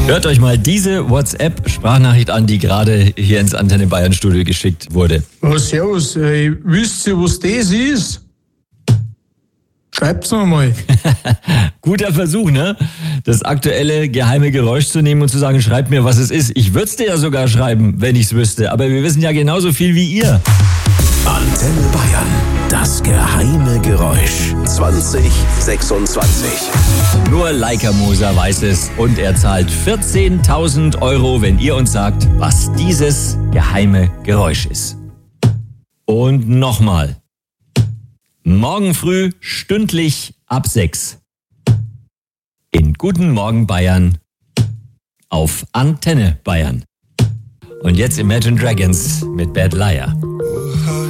Hört euch mal diese WhatsApp-Sprachnachricht an, die gerade hier ins Antenne Bayern Studio geschickt wurde. Oh, servus, wisst ihr, was das ist? Schreibt's mir mal. Guter Versuch, ne? Das aktuelle geheime Geräusch zu nehmen und zu sagen, schreibt mir, was es ist. Ich würde es dir ja sogar schreiben, wenn ich es wüsste. Aber wir wissen ja genauso viel wie ihr. Antenne Bayern, das geheime Geräusch 2026. Nur Leica Moser weiß es und er zahlt 14.000 €, wenn ihr uns sagt, was dieses geheime Geräusch ist. Und nochmal. Morgen früh stündlich ab 6. In Guten Morgen Bayern auf Antenne Bayern. Und jetzt Imagine Dragons mit Bad Liar.